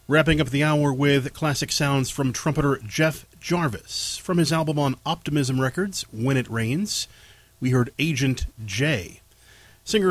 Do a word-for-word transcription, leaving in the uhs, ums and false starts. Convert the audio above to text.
Wrapping up the hour with classic sounds from trumpeter Jeff Jarvis. From his album on Optimism Records, When It Rains, we heard Agent J. Singer